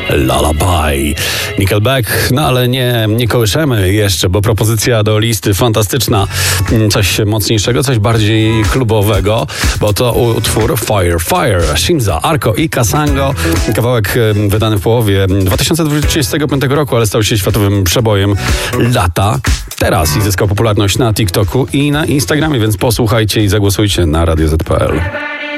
Lullaby. Nickelback, no ale nie kołyszemy jeszcze, bo propozycja do listy fantastyczna. Coś mocniejszego, coś bardziej klubowego, bo to utwór Fire, Shimza, Arco i Kasango. Kawałek wydany w połowie 2025 roku, ale stał się światowym przebojem lata. Teraz i zyskał popularność na TikToku i na Instagramie, więc posłuchajcie i zagłosujcie na Radio Z.pl.